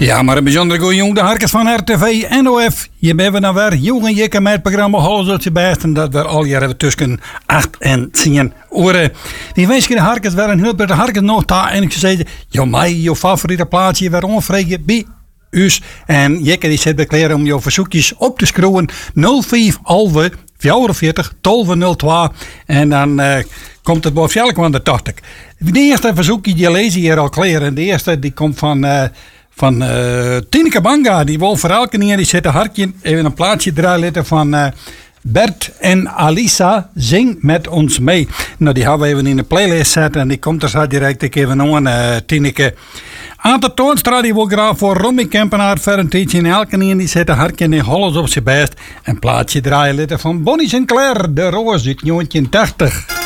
Ja, maar een bijzonder goeie jong, de harkens van RTV NOF. Je bent we nou weer, jong en jikke met het programma Hallo Zult je best. En dat we al jaren tussen 8 en 10 uur. Die wensen de harkens weer een heel bij de harkens nog daar. En ik zei, joh, mij, je favoriete plaatsje weer onvregen bij us. En Jekke die zit bekleren om je verzoekjes op te schroeven. 05 11 44 1202. En dan komt het boven elk van de 80. De eerste verzoekje die lees je hier al kleren. De eerste die komt van Tineke Banga. Die wil voor elke keer, die zet een hartje, even een plaatje draaien van Bert en Alisa. Zing met ons mee. Nou, die hebben we even in de playlist zetten en die komt er zo direct even aan, Tineke. Ante Toonstra die wil graag voor Romy Kempenaar ver een tijdje in elke keer, die zet een hartje in alles op zijn best. Een plaatje draaien van Bonnie Sinclair, de Roos uit 1980.